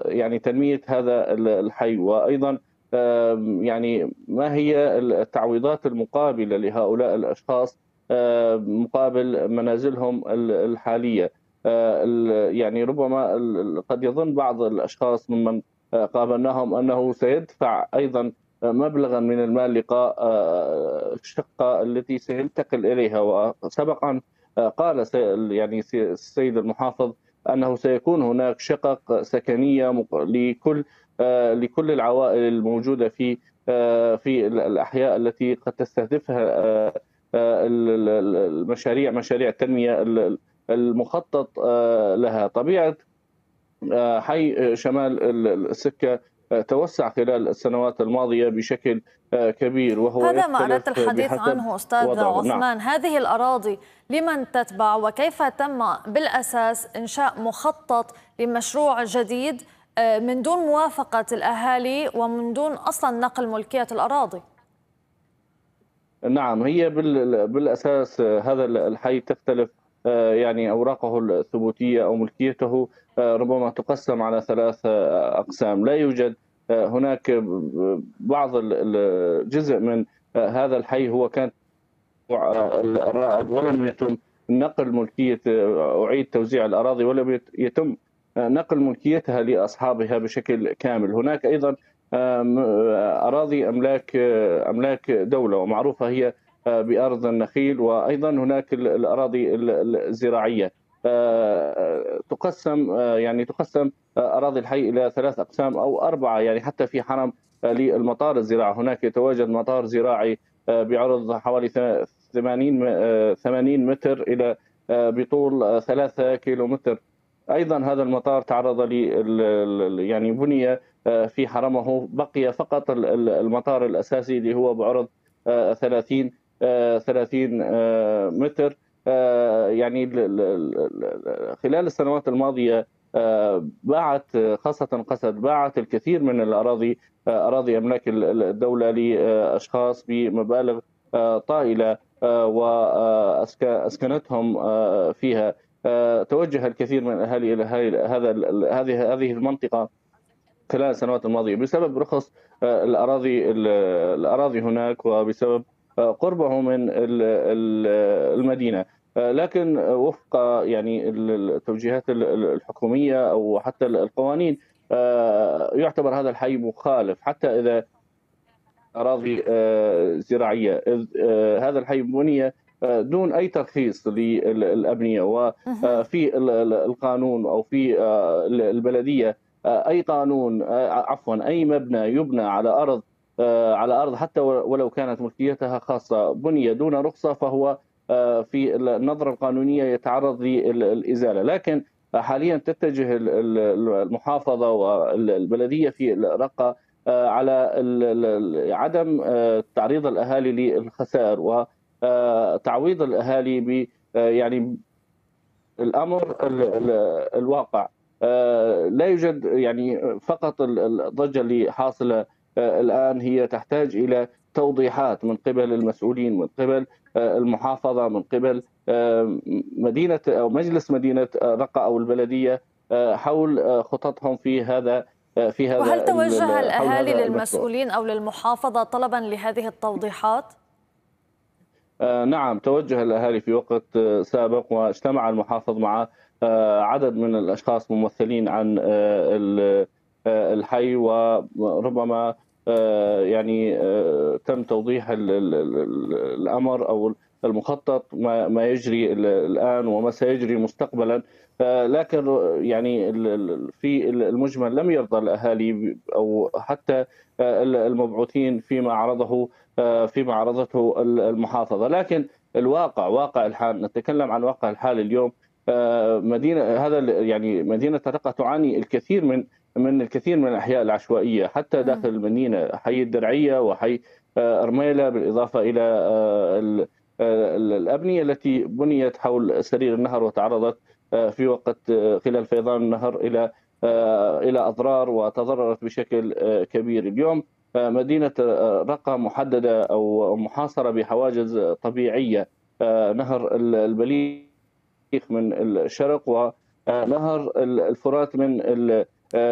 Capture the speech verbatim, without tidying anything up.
يعني تنمية هذا الحي، وأيضا يعني ما هي التعويضات المقابلة لهؤلاء الأشخاص مقابل منازلهم الحالية. يعني ربما قد يظن بعض الأشخاص ممن قابلناهم أنه سيدفع أيضا مبلغا من المال لقاء الشقة التي سينتقل إليها. وسبقا قال يعني السيد المحافظ أنه سيكون هناك شقق سكنية لكل لكل العوائل الموجودة في في الأحياء التي قد تستهدفها المشاريع مشاريع التنمية المخطط لها. طبيعة حي شمال السكة توسع خلال السنوات الماضية بشكل كبير، وهو هذا ما أردت يختلف الحديث بحسب عنه أستاذ وضعه. نعم. عثمان، هذه الأراضي لمن تتبع، وكيف تم بالأساس إنشاء مخطط لمشروع جديد من دون موافقة الأهالي ومن دون أصلا نقل ملكية الأراضي؟ نعم، هي بالأساس هذا الحي تختلف يعني أوراقه الثبوتية أو ملكيته ربما تقسم على ثلاث أقسام. لا يوجد هناك بعض الجزء من هذا الحي هو كان الرائد ولم يتم نقل ملكية أعيد توزيع الأراضي ولم يتم نقل ملكيتها لأصحابها بشكل كامل. هناك أيضا أراضي أملاك أملاك دولة ومعروفة هي بأرض النخيل، وأيضا هناك الأراضي الزراعية. تقسم يعني تقسم أراضي الحي إلى ثلاث أقسام أو أربعة، يعني حتى في حرم للمطار الزراعي هناك يتواجد مطار زراعي بعرض حوالي ثمانين متر إلى بطول ثلاثة كيلو متر. أيضا هذا المطار تعرض ل يعني بني في حرمه، بقي فقط المطار الأساسي اللي هو بعرض ثلاثين متر. يعني خلال السنوات الماضية باعت خاصة قسد باعت الكثير من الأراضي أراضي أملاك الدولة لأشخاص بمبالغ طائلة وأسكنتهم فيها. توجه الكثير من الأهالي إلى هذا هذه هذه المنطقة خلال السنوات الماضية بسبب رخص الأراضي الأراضي هناك وبسبب قربه من المدينة. لكن وفق يعني التوجيهات الحكومية أو حتى القوانين يعتبر هذا الحي مخالف حتى إذا أراضي زراعية. هذا الحي بني دون أي ترخيص للأبنية، وفي القانون أو في البلدية أي قانون عفوا أي مبنى يبنى على أرض على أرض حتى ولو كانت ملكيتها خاصة بني دون رخصة فهو في النظرة القانونية يتعرض للإزالة. لكن حاليا تتجه المحافظة والبلدية في الرقة على عدم تعريض الأهالي للخسائر وتعويض الأهالي ب يعني الأمر الواقع. لا يوجد يعني فقط الضجة اللي حاصلة الآن هي تحتاج إلى توضيحات من قبل المسؤولين، من قبل المحافظة، من قبل مدينة أو مجلس مدينة رقة أو البلدية حول خططهم في هذا في هذا وهل توجه حول الأهالي هذا المشروع. للمسؤولين أو للمحافظة طلبا لهذه التوضيحات؟ نعم، توجه الأهالي في وقت سابق واجتمع المحافظ مع عدد من الأشخاص ممثلين عن الحي، وربما يعني تم توضيح الأمر أو المخطط ما يجري الآن وما سيجري مستقبلا. لكن يعني في المجمل لم يرضى الأهالي أو حتى المبعوثين فيما عرضه فيما عرضته المحافظة. لكن الواقع واقع الحال، نتكلم عن واقع الحال اليوم. مدينة هذا يعني مدينة الرقة تعاني الكثير من من الكثير من الأحياء العشوائية حتى داخل المدينة، حي الدرعية وحي أرميلة، بالإضافة إلى الأبنية التي بنيت حول سرير النهر وتعرضت في وقت خلال فيضان النهر إلى إلى أضرار وتضررت بشكل كبير. اليوم مدينة رقة محددة أو محاصرة بحواجز طبيعية، نهر البليغ من الشرق ونهر الفرات من